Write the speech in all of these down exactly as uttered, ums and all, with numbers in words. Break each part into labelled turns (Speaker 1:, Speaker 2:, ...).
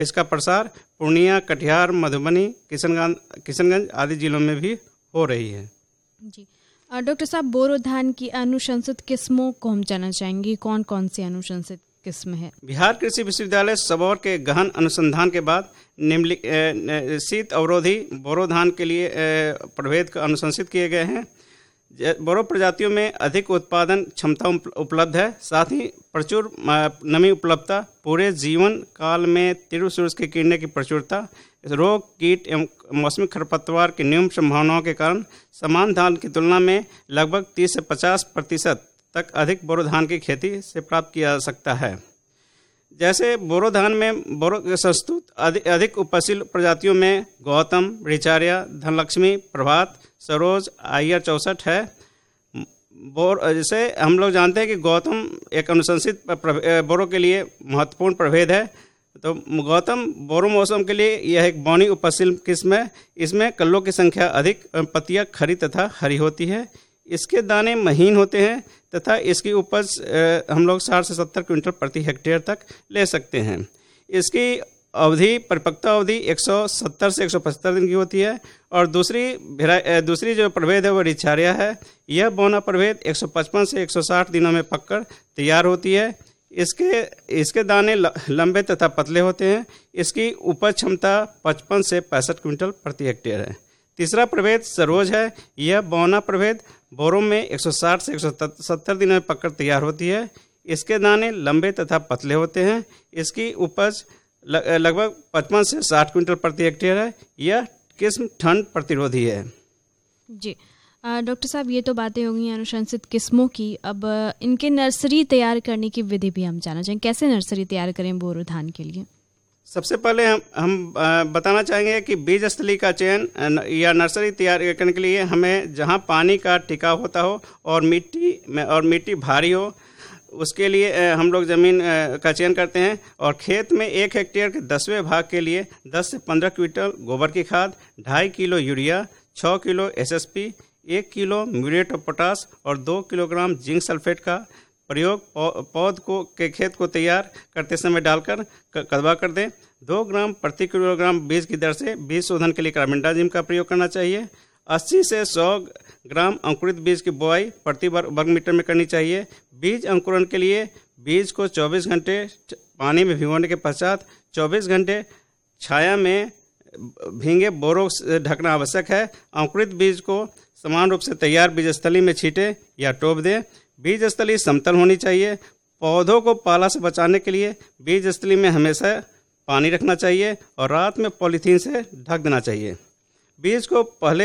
Speaker 1: इसका प्रसार पूर्णिया, कटिहार, मधुबनी, किशनगंज किशनगंज आदि जिलों में भी हो रही है।
Speaker 2: जी डॉक्टर साहब, बोरो धान की अनुशंसित किस्मों को हम जानना चाहेंगे, कौन कौन सी अनुशंसित किस्म है?
Speaker 1: बिहार कृषि विश्वविद्यालय सबौर के गहन अनुसंधान के बाद निम्नलिखित शीत अवरोधी बोरो धान के लिए प्रभेद का अनुशंसित किए गए हैं। बोरो प्रजातियों में अधिक उत्पादन क्षमता उपलब्ध है, साथ ही प्रचुर नमी उपलब्धता, पूरे जीवन काल में तीव्र सूरज की किरणें की प्रचुरता, रोग, कीट एवं मौसमी खरपतवार की न्यून संभावनाओं के कारण समान धान की तुलना में लगभग तीस से पचास प्रतिशत तक अधिक बोरो धान की खेती से प्राप्त किया जा सकता है। जैसे बोरो धान में बोरो के संस्तुत अधिक, अधिक उपशील प्रजातियों में गौतम, रिचार्या, धनलक्ष्मी, प्रभात, सरोज, आयर चौसठ है। बोर जैसे हम लोग जानते हैं कि गौतम एक अनुशंसित बोरो के लिए महत्वपूर्ण प्रभेद है। तो गौतम बोरो मौसम के लिए यह एक बौनी उपशील किस्म है। इसमें कल्लों की संख्या अधिक, पत्तियां खरी तथा हरी होती है। इसके दाने महीन होते हैं तथा इसकी उपज हम लोग साठ से सत्तर क्विंटल प्रति हेक्टेयर तक ले सकते हैं। इसकी अवधि परिपक्वता अवधि एक सौ सत्तर से एक सौ पचहत्तर दिन की होती है। और दूसरी दूसरी जो प्रभेद है वो रिचार्या है। यह बौना प्रभेद एक सौ पचपन से एक सौ साठ दिनों में पककर तैयार होती है। इसके इसके दाने लंबे तथा पतले होते हैं। इसकी उपज क्षमता पचपन से पैंसठ क्विंटल प्रति हेक्टेयर है। तीसरा प्रभेद सरोज है। यह बौना प्रभेद बोरो में एक सौ साठ से एक सौ सत्तर दिनों में पककर तैयार होती है। इसके दाने लंबे तथा पतले होते हैं। इसकी उपज लगभग पचपन से साठ क्विंटल प्रति हेक्टेयर है। यह किस्म ठंड प्रतिरोधी है।
Speaker 2: जी डॉक्टर साहब, ये तो बातें हो गई अनुशंसित किस्मों की। अब इनके नर्सरी तैयार करने की विधि भी हम जानना चाहेंगे, कैसे नर्सरी तैयार करें बोरो धान के लिए?
Speaker 1: सबसे पहले हम हम बताना चाहेंगे कि बीज स्थली का चयन या नर्सरी तैयार करने के लिए हमें जहां पानी का टिकाव होता हो और मिट्टी में और मिट्टी भारी हो, उसके लिए हम लोग ज़मीन का चयन करते हैं। और खेत में एक हेक्टेयर के दसवें भाग के लिए दस से पंद्रह क्विंटल गोबर की खाद, ढाई किलो यूरिया, छः किलो एस एस पी, एक किलो म्यूरेट ऑफ पोटास और दो किलोग्राम जिंक सल्फेट का प्रयोग पौध को के खेत को तैयार करते समय डालकर कदवा कर दें। दो ग्राम प्रति किलोग्राम बीज की दर से बीज शोधन के लिए कार्बेंडाजिम का प्रयोग करना चाहिए। अस्सी से सौ ग्राम अंकुरित बीज की बुआई प्रति वर्ग मीटर में करनी चाहिए। बीज अंकुरण के लिए बीज को चौबीस घंटे पानी में भिगोने के पश्चात चौबीस घंटे छाया में भींगे बोरों से ढकना आवश्यक है। अंकुरित बीज को समान रूप से तैयार बीज स्थली में छींटे या टोप दें। बीज स्थली समतल होनी चाहिए। पौधों को पाला से बचाने के लिए बीज स्थली में हमेशा पानी रखना चाहिए और रात में पॉलीथीन से ढक देना चाहिए। बीज को पहले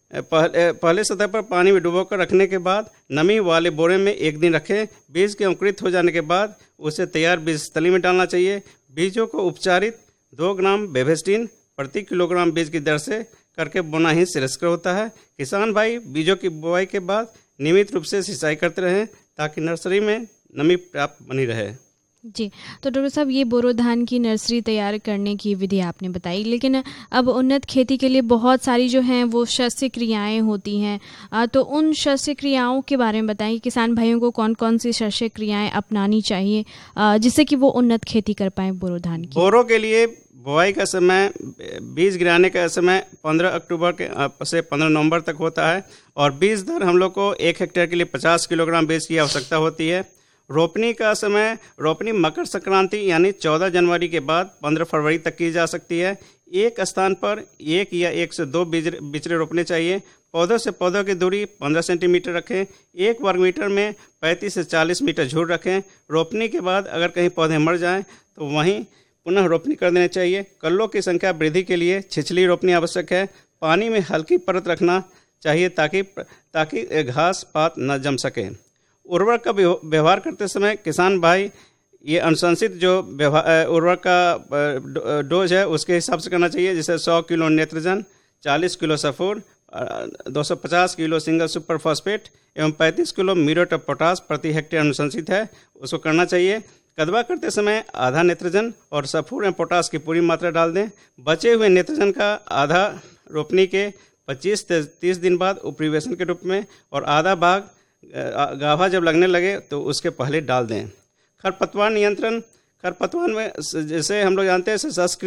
Speaker 1: पहले पहले सतह पर पानी में डुबोकर रखने के बाद नमी वाले बोरे में एक दिन रखें। बीज के अंकुरित हो जाने के बाद उसे तैयार बीज स्थली में डालना चाहिए। बीजों को उपचारित दो ग्राम बेवेस्टिन प्रति किलोग्राम बीज की दर से करके बोना ही श्रेयस्कर होता है। किसान भाई बीजों की बुआई के बाद नियमित रूप से सिंचाई करते रहें ताकि नर्सरी में नमी प्राप्त बनी रहे।
Speaker 2: जी, तो डॉक्टर साहब, ये बोरो धान की नर्सरी तैयार करने की विधि आपने बताई, लेकिन अब उन्नत खेती के लिए बहुत सारी जो हैं वो शस्य क्रियाएं होती हैं, तो उन शस्य क्रियाओं के बारे में बताइए। किसान भाइयों को कौन कौन सी शस्य क्रियाएं अपनानी चाहिए जिससे कि वो उन्नत खेती कर पाएँ बोरो धान की?
Speaker 1: बोरो के लिए बुआई का समय, बीज गिराने का समय पंद्रह अक्टूबर के से पंद्रह नवंबर तक होता है और बीज दर हम लोग को एक हेक्टेयर के लिए पचास किलोग्राम बीज की आवश्यकता होती है। रोपनी का समय, रोपनी मकर संक्रांति यानी चौदह जनवरी के बाद पंद्रह फरवरी तक की जा सकती है। एक स्थान पर एक या एक से दो बीज बिचड़े रोपने चाहिए। पौधों से पौधों की दूरी पंद्रह सेंटीमीटर रखें। एक वर्ग मीटर में पैंतीस से चालीस मीटर झूठ रखें। रोपनी के बाद अगर कहीं पौधे मर जाएं तो वहीं पुनः रोपनी कर देनी चाहिए। कल्लों की संख्या वृद्धि के लिए छिछली रोपनी आवश्यक है। पानी में हल्की परत रखना चाहिए ताकि ताकि घास पात न जम सके। उर्वरक का व्यवहार करते समय किसान भाई ये अनुशंसित जो उर्वरक का डोज है उसके हिसाब से करना चाहिए। जैसे सौ किलो नेत्रजन, चालीस किलो सल्फर, दो सौ पचास किलो सिंगल सुपर फॉस्फेट एवं पैंतीस किलो म्यूरेट ऑफ पोटास प्रति हेक्टेयर अनुशंसित है, उसको करना चाहिए। कदवा करते समय आधा नेत्रजन और सल्फर एवं पोटास की पूरी मात्रा डाल दें। बचे हुए नेत्रजन का आधा रोपनी के पच्चीस से तीस दिन बाद उपरिवेशन के रूप में और आधा भाग गाभा जब लगने लगे तो उसके पहले डाल दें। खरपतवार नियंत्रण खरपतवार में जैसे हम लोग जानते हैं